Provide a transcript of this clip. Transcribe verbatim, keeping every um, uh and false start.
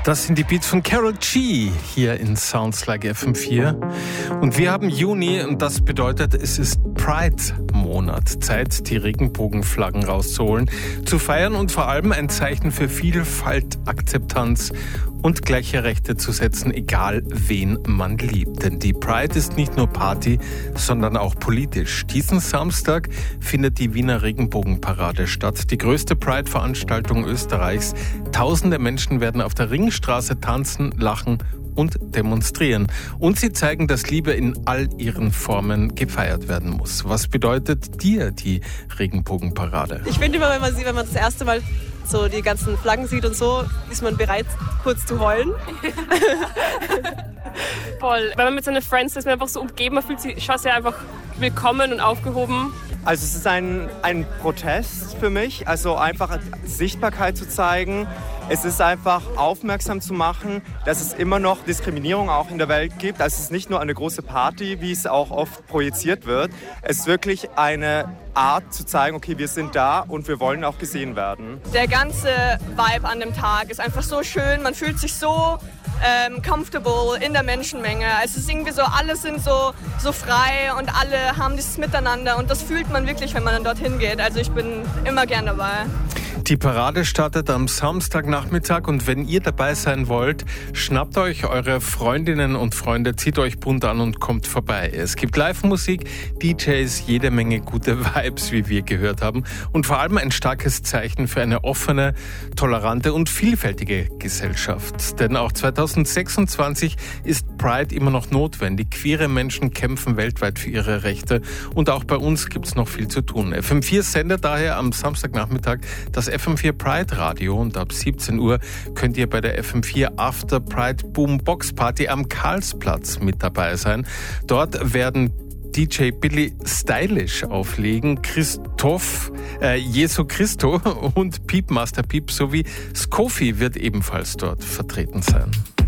Das sind die Beats von Karol G hier in Sounds Like F M vier. Und wir haben Juni und das bedeutet, es ist Pride-Monat. Zeit, die Regenbogenflaggen rauszuholen, zu feiern und vor allem ein Zeichen für Vielfalt, Akzeptanz und gleiche Rechte zu setzen, egal wen man liebt. Denn die Pride ist nicht nur Party, sondern auch politisch. Diesen Samstag findet die Wiener Regenbogenparade statt, die größte Pride-Veranstaltung Österreichs. Tausende Menschen werden auf der Ringstraße tanzen, lachen und demonstrieren. Und sie zeigen, dass Liebe in all ihren Formen gefeiert werden muss. Was bedeutet dir die Regenbogenparade? Ich finde immer, wenn man sie, wenn man das erste Mal so die ganzen Flaggen sieht und so, ist man bereit, kurz zu heulen. Voll. Wenn man mit seinen Friends ist, man einfach so umgeben, man fühlt sich schon sehr einfach willkommen und aufgehoben. Also es ist ein, ein Protest für mich, also einfach Sichtbarkeit zu zeigen. Es ist einfach aufmerksam zu machen, dass es immer noch Diskriminierung auch in der Welt gibt. Also es ist nicht nur eine große Party, wie es auch oft projiziert wird. Es ist wirklich eine Art zu zeigen, okay, wir sind da und wir wollen auch gesehen werden. Der ganze Vibe an dem Tag ist einfach so schön. Man fühlt sich so ähm, comfortable in der Menschenmenge. Es ist irgendwie so, alle sind so, so frei und alle haben dieses Miteinander. Und das fühlt man wirklich, wenn man dann dorthin geht. Also ich bin immer gern dabei. Die Parade startet am Samstagnachmittag und wenn ihr dabei sein wollt, schnappt euch eure Freundinnen und Freunde, zieht euch bunt an und kommt vorbei. Es gibt Live-Musik, D Js, jede Menge gute Vibes, wie wir gehört haben und vor allem ein starkes Zeichen für eine offene, tolerante und vielfältige Gesellschaft. Denn auch zweitausendsechsundzwanzig ist Pride immer noch notwendig. Queere Menschen kämpfen weltweit für ihre Rechte und auch bei uns gibt es noch viel zu tun. F M vier sendet daher am Samstagnachmittag das F M vier Pride Radio und ab siebzehn Uhr könnt ihr bei der F M vier After Pride Boom Box Party am Karlsplatz mit dabei sein. Dort werden D J Billy Stylish auflegen, Christoph, äh, Jesu Christo und Piep Master Piep sowie Skofi wird ebenfalls dort vertreten sein.